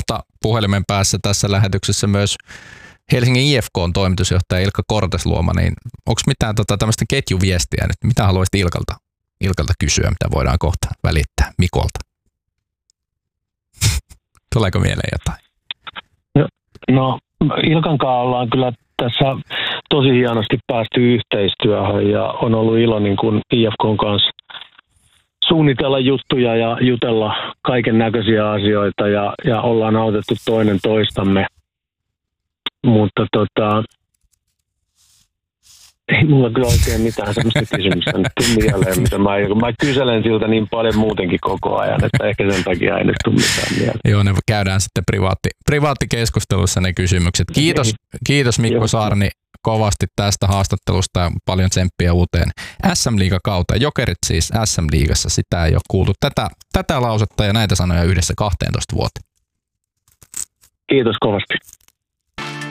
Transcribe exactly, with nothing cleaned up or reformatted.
kohta puhelimen päässä tässä lähetyksessä myös Helsingin I F K:n toimitusjohtaja Ilkka Kortesluoma, niin onko mitään tota, tämmöistä ketjuviestiä nyt? Mitä haluaisit Ilkalta, Ilkalta kysyä, mitä voidaan kohta välittää Mikolta? Tuleeko mieleen jotain? No, no Ilkan kanssa ollaan kyllä tässä tosi hienosti päästy yhteistyöhön ja on ollut ilo niin kuin I F K:n kanssa suunnitella juttuja ja jutella kaiken näköisiä asioita ja, ja ollaan autettu toinen toistamme. Mutta tota, ei mulla kyllä oikein mitään sellaista kysymystä nyt tule mieleen, mitä mä, mä kyselen siltä niin paljon muutenkin koko ajan, että ehkä sen takia ei nyt tule mitään mieleen. Joo, ne käydään sitten privaatti, privaattikeskustelussa ne kysymykset. Kiitos, kiitos Mikko Joo. Saarni kovasti tästä haastattelusta ja paljon tsemppiä uuteen S M-liigakauta. Jokerit siis S M-liigassa, sitä ei ole kuultu tätä, tätä lausetta ja näitä sanoja yhdessä kahteentoista vuoteen. Kiitos kovasti.